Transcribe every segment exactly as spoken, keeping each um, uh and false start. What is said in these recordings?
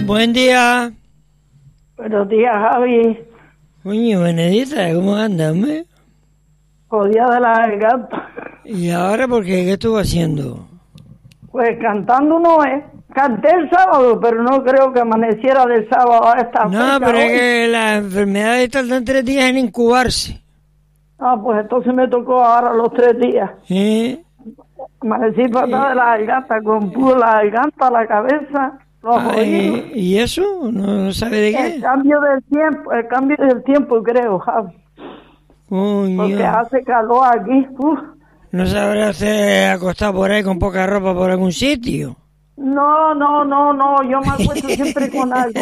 Buen día. Buenos días, Javi. Coño, Benedita, ¿cómo andas, me? Jodida de la garganta. ¿Y ahora por qué? ¿Qué estuvo haciendo? Pues cantando no es. Canté el sábado, pero no creo que amaneciera del sábado a esta No, pero es que las enfermedades tardan tres días en incubarse. Ah, pues entonces me tocó ahora los tres días. ¿Eh? Amanecí fatal de la garganta, con puro la garganta, la cabeza, los Ah, oídos. ¿y, ¿Y eso? ¿No sabe de qué? El cambio del tiempo, el cambio del tiempo creo, Javi. Coño. Porque hace calor aquí. Uf. ¿No sabrá usted acostar por ahí con poca ropa por algún sitio? No, no, no, no, yo me acuesto siempre con algo.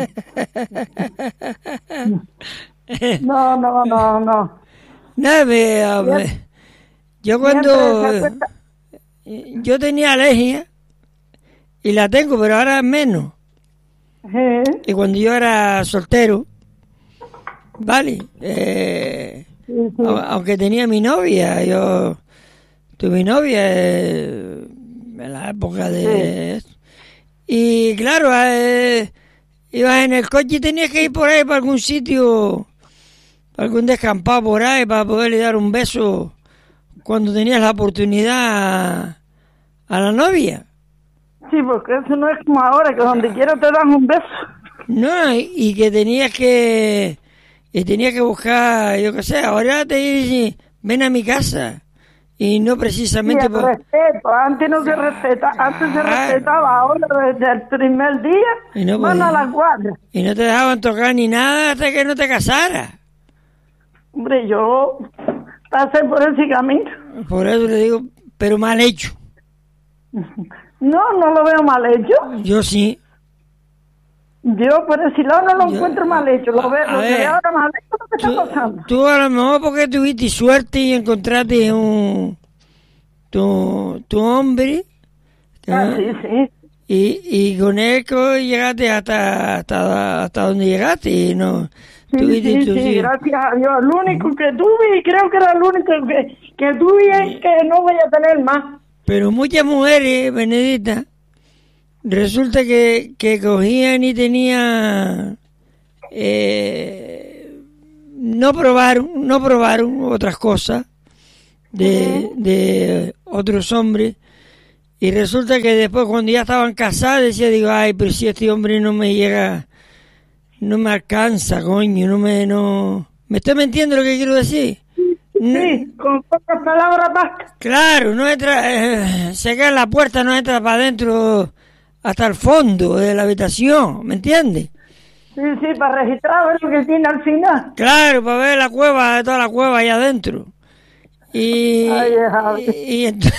No, no, no, no. No, me, hombre, yo cuando... Yo tenía alergia, y la tengo, pero ahora menos. ¿Eh? Y cuando yo era soltero, vale, eh, Sí, sí. aunque tenía mi novia, yo tuve mi novia eh, en la época de... Sí. Y claro, eh, ibas en el coche y tenías que ir por ahí para algún sitio, para algún descampado por ahí, para poderle dar un beso cuando tenías la oportunidad a, a la novia. Sí, porque eso no es como ahora, que donde quiera te dan un beso. No, y, y que tenías que... Y tenías que buscar, yo qué sé, ahora te dicen, ven a mi casa. Y no precisamente... Sí, el por... respeto, antes no se respeta, antes se Ah. respetaba, ahora desde el primer día Y no van podía. a la guardia. Y no te dejaban tocar ni nada hasta que no te casaras. Hombre, yo pasé por ese camino. Por eso le digo, pero mal hecho. No, no lo veo mal hecho. Yo sí. Yo por ese lado no lo Yo- encuentro mal hecho, lo a- veo, a lo ver, veo ahora mal hecho lo que Tú, está pasando. tú a lo mejor porque tuviste suerte y encontraste un... Tu, tu hombre. Ah, ¿no? sí, sí. Y, y con él que llegaste hasta, hasta, hasta donde llegaste y no... Sí, tuviste sí, tus sí, hijos. gracias a Dios. El único que tuve, y creo que era el único que, que tuve, y que no voy a tener más. Pero muchas mujeres, Benedita, resulta que, que cogían y tenían... Eh, no probaron, no probaron otras cosas de, de otros hombres. Y resulta que después cuando ya estaban casadas decía, digo, ay, pero si este hombre no me llega, no me alcanza, coño, no me, no... ¿Me estoy mintiendo lo que quiero decir? No- Sí, con pocas palabras basta. Claro, no entra, eh, se cae en la puerta, no entra para adentro hasta el fondo de la habitación, ¿me entiendes? Sí, sí, para registrar ver lo que tiene al final. Claro, para ver la cueva, toda la cueva allá adentro. Y, Ay, Javi. y, y ent-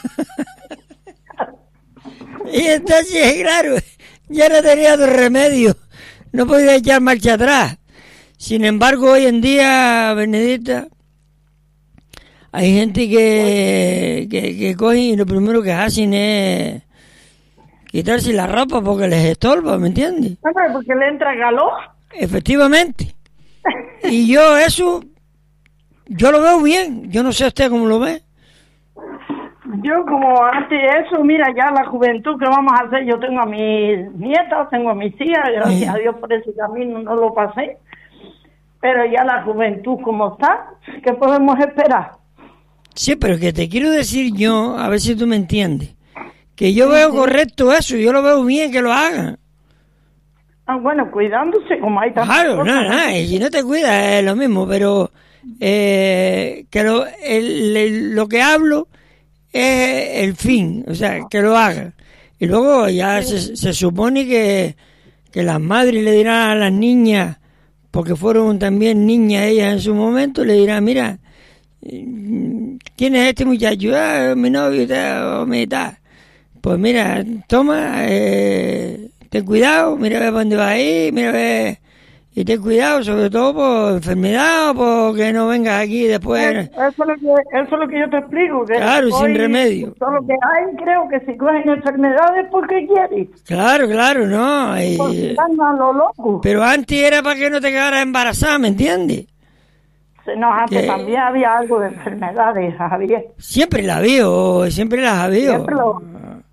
y entonces, claro, ya no tenía otro remedio, no podía echar marcha atrás. Sin embargo, hoy en día, Benedita, hay gente que, que, que cogen y lo primero que hacen es quitarse la ropa porque les estorba, ¿me entiendes? Hombre, porque le entra calor. Efectivamente. Y yo eso, yo lo veo bien. Yo no sé usted cómo lo ve. Yo como antes de eso, mira, ya la juventud que vamos a hacer, yo tengo a mis nietas, tengo a mis hijas, gracias Sí. a Dios por ese camino no lo pasé. Pero ya la juventud como está, ¿qué podemos esperar? Sí, pero que te quiero decir yo, a ver si tú me entiendes, que yo veo correcto eso, yo lo veo bien que lo hagan. Ah, bueno, cuidándose como hay tantas Claro, no, cosas. no, y si no te cuidas es lo mismo, pero eh, que lo, el- el- lo que hablo es el fin, o sea, que lo hagan. Y luego ya se, se supone que, que las madres le dirán a las niñas, porque fueron también niñas ellas en su momento, le dirán, mira, ¿quién es este muchacho? Ah, mi novio, tal, o mi tal. Pues mira, toma, eh, ten cuidado, mira a ver para dónde va a ir, mira a ver, y ten cuidado, sobre todo por enfermedad o porque no vengas aquí después. Eso es, lo que, eso es lo que yo te explico. Que Claro, sin remedio. Todo lo que hay, creo que si cogen enfermedades porque quieren. Claro, claro, no. y- Porque están a lo loco. pero antes era para que no te quedaras embarazada, ¿me entiendes? No, antes que- también había algo de enfermedades, Javier. Siempre la veo, siempre las ha habido. Siempre lo-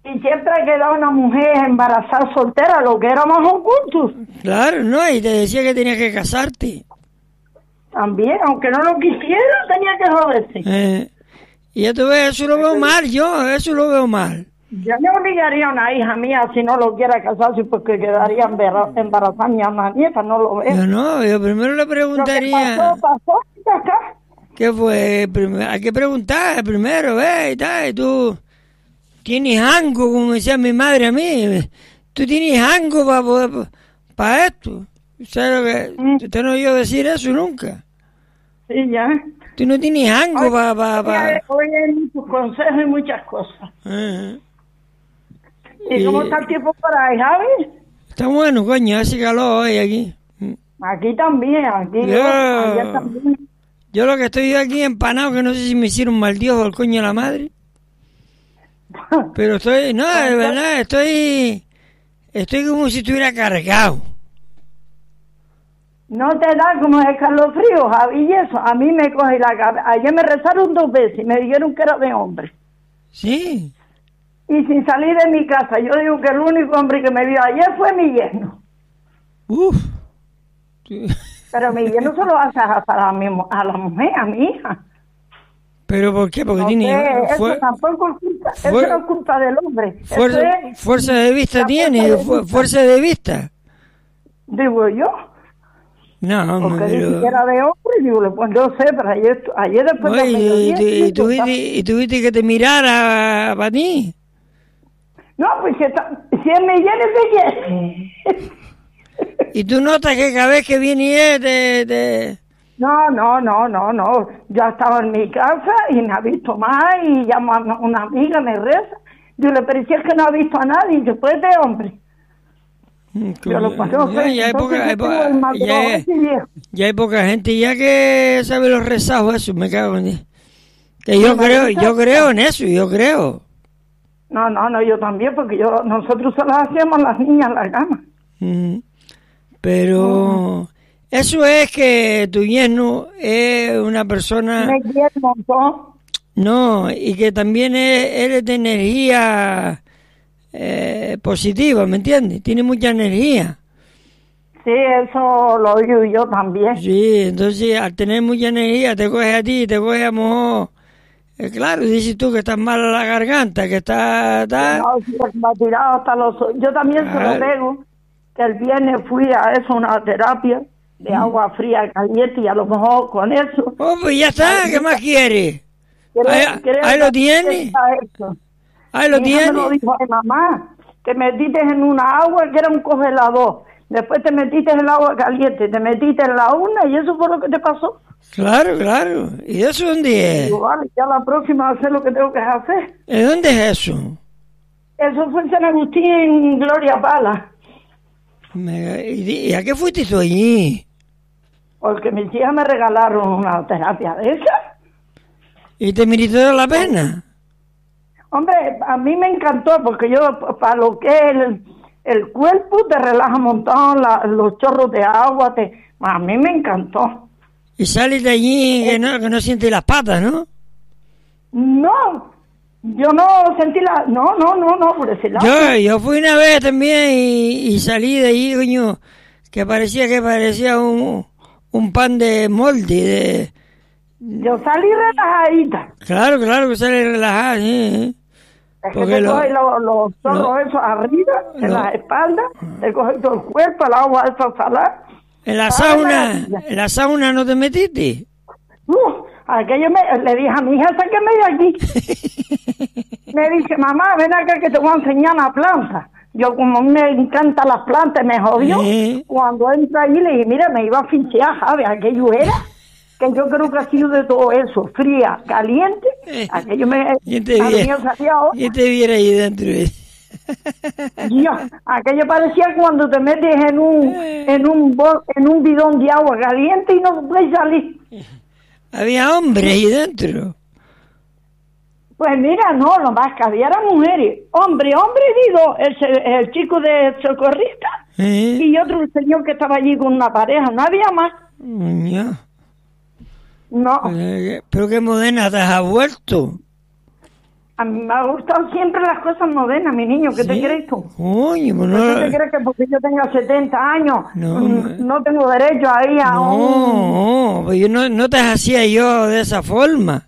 Y siempre ha quedado una mujer embarazada soltera, lo que era más oculto. Claro, no, y te decía que tenías que casarte. También, aunque no lo quisiera, tenía que joderse. Eh, y ya tú ves, eso lo veo mal, yo, eso lo veo mal. Yo no obligaría a una hija mía si no lo quiera casarse porque quedaría embarazada mi una nieta, no lo veo. Yo no, yo primero le preguntaría... Lo que pasó, pasó, y ya está. ¿Qué fue? Primero, hay que preguntar primero, ¿ves? Y tal, y tú tienes algo, como decía mi madre a mí, tú tienes algo para para esto. ¿Sabes lo que? Mm. Usted no oyó decir eso nunca. Sí, ya. Tú no tienes algo para... Pa, pa. Hoy hay muchos consejos y muchas cosas. Uh-huh. ¿Y, ¿Y cómo está el tiempo por ahí, Javi? Está bueno, coño, hace calor hoy aquí. Aquí también, aquí. Yo, yo, allá también. Yo lo que estoy aquí empanado, que no sé si me hicieron mal Dios o el coño de la madre. Pero estoy, no, de verdad, estoy, estoy como si estuviera cargado. No te da como escalofrío, Javi, y eso, a mí me coge la cabeza. Ayer me rezaron dos veces y me dijeron que era de hombre. Sí. Y sin salir de mi casa, yo digo que el único hombre que me vio ayer fue mi yerno. Uf. Pero mi yerno se lo hace a la, a la mujer, a mi hija. ¿Pero por qué? Porque no tiene... Sé, fue, eso tampoco es culpa, fue, eso no es culpa del hombre. Fuerza, es, fuerza de vista tiene, fuerza de vista. fuerza de vista. Digo yo. No, hombre, porque pero... dice que era de hombre, digo, pues yo sé, pero ayer, ayer después Oye, de mediodía, y, y, tuviste, y tuviste que te mirara para ti. No, pues si, está, si él me llena, me llena. Y tú notas que cada vez que viene él te, te... No, no, no, no, no. Yo estaba en mi casa y me ha visto más y llamo a una amiga, me reza. Yo le parecía que no ha visto a nadie, yo pues de hombre. Yo lo pasé, ya, ya, hay poca, hay poca, ya, ya hay poca gente ya que sabe los rezajos, eso, me cago en Dios. Que yo creo, yo creo en eso, yo creo. No, no, no, yo también, porque yo nosotros se las hacíamos las niñas en la cama. Mm, pero mm. eso es que tu yerno es una persona... Me quiere un montón. No, y que también es, eres de energía eh, positiva, ¿me entiendes? Tiene mucha energía. Sí, eso lo oigo yo también. Sí, entonces al tener mucha energía te coge a ti, te coge a lo mejor... Eh, claro, dices tú que estás mal a la garganta, que está... está... No, sí, me ha tirado hasta los... Yo también claro. Se lo pego, que el viernes fui a eso, una terapia de mm. agua fría caliente, y a lo mejor con eso... Oh, pues ya está, ¿qué más quieres? Ahí, ahí lo tiene. Ahí lo tiene. Me lo dijo mi mamá, que metiste en una agua que era un congelador. Después te metiste en el agua caliente, te metiste en la una y eso fue lo que te pasó. Claro, claro. ¿Y eso dónde es? Digo, vale, ya la próxima hacer lo que tengo que hacer. ¿Y dónde es eso? Eso fue en San Agustín, en Gloria Pala. Me... ¿Y a qué fuiste tú allí? Porque mis hijas me regalaron una terapia de esa. ¿Y te meritó la pena? Hombre, a mí me encantó porque yo, para lo que es el, el cuerpo, te relaja un montón, la, los chorros de agua, te, a mí me encantó. Y sales de allí que no, que no sientes las patas, ¿no? No, yo no sentí la... No, no, no, no, por ese lado. Yo, yo fui una vez también y, y salí de allí, coño, que parecía que parecía un, un pan de molde, de... Yo salí relajadita. Claro, claro que salí relajada, sí. Es que te lo, coge los, los chorros lo, esos arriba, en lo, la espalda, te coge todo el cuerpo, el agua esa salada. ¿En la sauna, en la sauna no te metiste? Uh, aquello me, le dije a mi hija, sáqueme de aquí. Me dice, mamá, ven acá que te voy a enseñar la planta. Yo, como me encantan las plantas, me jodió. ¿Eh? Cuando entra ahí, le dije, mira, me iba a finchear, Javi, aquello era... que yo creo que ha sido de todo eso, fría, caliente, eh, aquello me... ¿Quién te viera, ¿quién te viera ahí dentro? Yo, aquello parecía cuando te metes en un eh. en un bol, en un bidón de agua caliente y no puedes salir. Había hombres ahí dentro. Pues mira, no, lo más que había eran mujeres, hombre, hombre y dos, el, el chico de socorrista eh. y otro señor que estaba allí con una pareja, no había más. Ya. No. Pero qué moderna te has vuelto. A mí me ha gustado siempre las cosas modernas, mi niño. ¿Qué ¿Sí? te crees tú? Coño, pues ¿Tú no... te crees que porque yo tenga setenta años No, mm, no tengo derecho ahí a un... No, pues yo no, no te hacía yo de esa forma.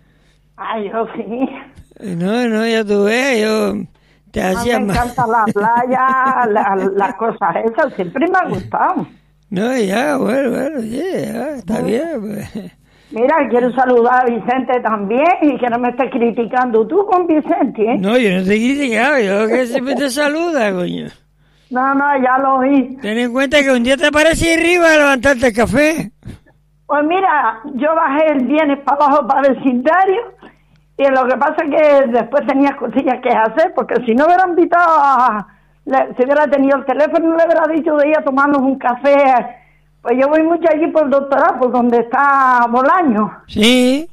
Ay, yo sí. No, no, ya tú ves, yo te A mí hacía me más. encanta la playa, la- las cosas esas. Siempre me ha gustado. No, ya, bueno, bueno, sí, ya, está bien, pues. Mira, quiero saludar a Vicente también y que no me estés criticando tú con Vicente, ¿eh? No, yo no te he criticado, yo que siempre te saluda, coño. No, no, ya lo vi. Ten en cuenta que un día te aparece ahí arriba a levantarte el café. Pues mira, yo bajé el viernes para abajo para el vecindario y lo que pasa es que después tenía cosillas que hacer porque si no hubieran invitado a... le- si hubiera tenido el teléfono, le hubiera dicho de ir a tomarnos un café. Pues yo voy mucho allí por el doctorado, por donde está Bolaño. Sí.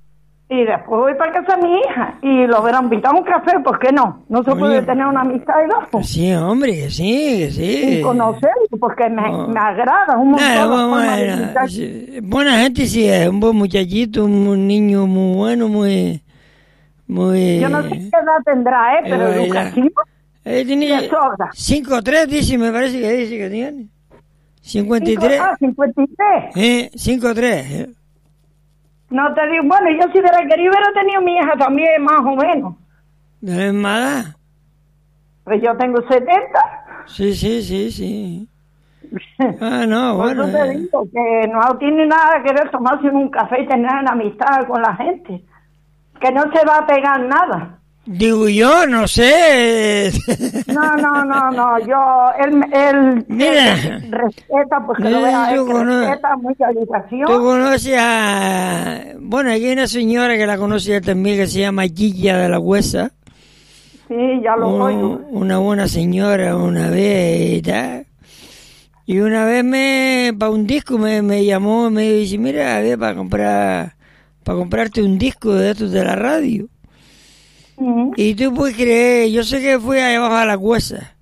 Y después voy para casa de mi hija y lo hubieran invitado a un café, ¿por qué no? No se Oye, puede tener una amistad y dos. Sí, hombre, que sí, que sí. Y conocerlo, porque me, No. me agrada un montón. Nada, la bueno, forma de bueno, explicar. sí, buena gente sí es, un buen muchachito, un, un niño muy bueno, muy... muy Yo no sé qué edad tendrá, ¿eh? Pero eh, educativo. eh, tiene de sobra. cinco tres, dice, me parece que dice que tiene. cincuenta y Cinco- tres. Ah, cincuenta y tres. Eh, cinco tres. Eh. No te digo, bueno, yo si hubiera querido hubiera tenido mi hija también, más o menos. ¿De la misma edad? Pues yo tengo setenta. Sí, sí, sí, sí. Ah, no, Por bueno. eso te eh. digo que no tiene nada que ver tomarse un café y tener una amistad con la gente. Que no se va a pegar nada. Digo yo, no sé. No, no, no, no, yo, él, él, Mira. él respeta, porque lo Eh, vea, yo él que conozco- respeta mucha educación. Tú conoces a... Bueno, aquí hay una señora que la conoce también que se llama Gilla de la Huesa. Sí, ya lo Un- oigo. una buena señora una vez y tal. Y una vez me, para un disco me, me llamó y me dice, mira, a ver, para comprar, para comprarte un disco de estos de la radio. Ujú. Y tú puedes creer, yo sé que fui allá abajo a la Huesa.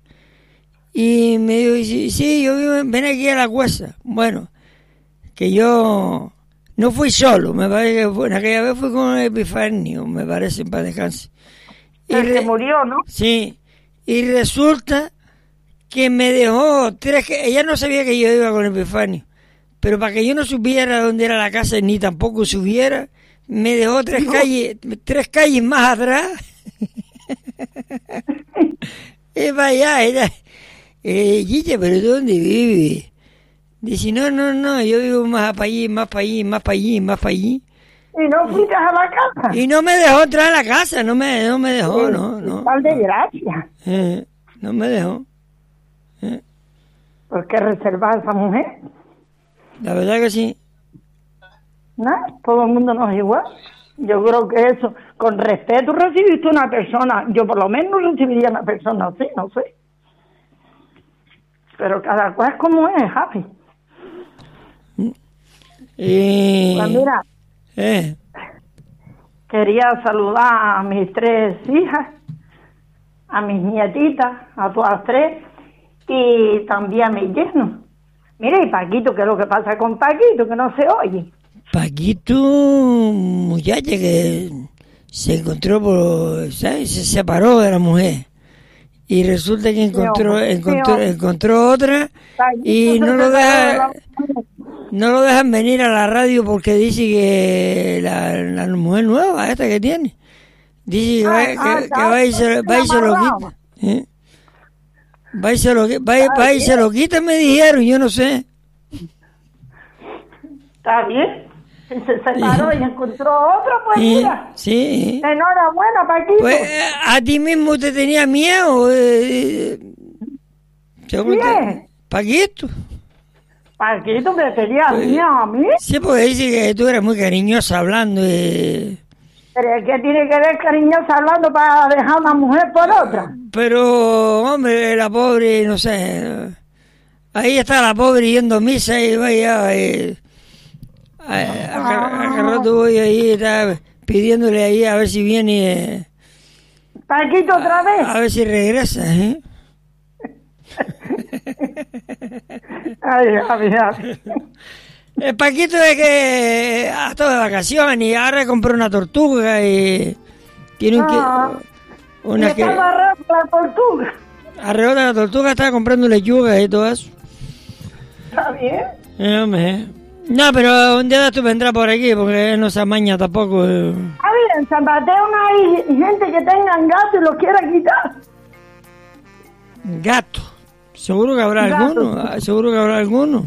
Y me dijo, sí, sí, yo vivo, en- ven aquí a la Huesa. Bueno, que yo no fui solo, me parece que fue, en aquella vez fui con Epifanio, me parece, para descansar. Y El que re- murió, ¿no? Sí, y resulta que me dejó tres... que- Ella no sabía que yo iba con Epifanio, pero para que yo no supiera dónde era la casa ni tampoco subiera, me dejó tres calles tres calles más atrás. Y para allá, era... Eh, Gilla, ¿pero tú dónde vives? Dice, no, no, no, yo vivo más para allí, más para allí, más para allí, más para allí. Y no fuiste a la casa. Y no me dejó entrar a la casa, no me, no me dejó, no, no. Tal de gracia. Eh, no me dejó. Eh, ¿Por qué reservar a esa mujer? la verdad que sí. ¿No? Todo el mundo no es igual. Yo creo que eso, con respeto recibiste una persona, yo por lo menos recibiría una persona así, no sé. Pero cada cual es como es, Javi. Y, Pues mira, eh, quería saludar a mis tres hijas, a mis nietitas, a todas tres, y también a mis yernos. Mira, y Paquito, ¿qué es lo que pasa con Paquito? Que no se oye. Paquito, muchacha que se encontró por, ¿sabes? Se separó de la mujer. Y resulta que encontró, hombre, encontró, sí, hombre. encontró otra y Paquito no se lo separó de deja, la- no lo dejan venir a la radio porque dice que la, la mujer nueva, esta que tiene, dice que, va, Ah, que, ah, que va y se, va y se lo amarrado. quita. ¿eh? Va y se lo, qui- va y- va y se lo quita, me dijeron, yo no sé. Está bien. Si se separó y encontró otro, pues Sí, mira. sí. Enhorabuena, Paquito. Pues eh, a ti mismo te tenía miedo. Eh, según te- ¿Quién? Paquito. Paquito me tenía Pues- miedo a mí. Sí, porque dice que tú eres muy cariñosa hablando. Eh, Pero es que tiene que ver cariñosa hablando para dejar una mujer por otra. pero, hombre, la pobre, no sé. Ahí está la pobre yendo a misa y vaya. Eh, a, a, a, a rato voy ahí, está pidiéndole ahí a ver si viene. Eh, Paquito otra vez. a ver si regresa, ¿eh? Ay, Javi, Javi. El Paquito es que ha estado de vacaciones y ahora compró una tortuga y Tienen Ah, que... Una y que... estaba arreglando la tortuga. Alrededor de la tortuga estaba comprando lechuga y todo eso. ¿Está bien? Eh, hombre. No, pero un día de esto vendrá por aquí, porque él no se amaña tampoco. eh. Está bien, en San Mateo no hay gente que tengan gato y lo quiera quitar. Gato. Seguro que habrá Gato. alguno. ah, Seguro que habrá alguno.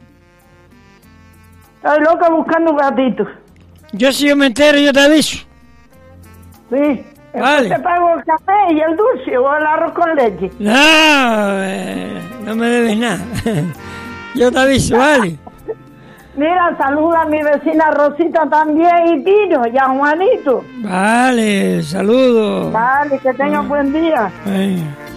Estoy loca buscando un gatito. Yo si yo me entero, yo te aviso. Sí. Vale. Te pago el café y el dulce o el arroz con leche. No, eh, no me debes nada. Yo te aviso, vale. Mira, saluda a mi vecina Rosita también y Pino y a Juanito. Vale, saludos. Vale, que tengan buen día. Ay.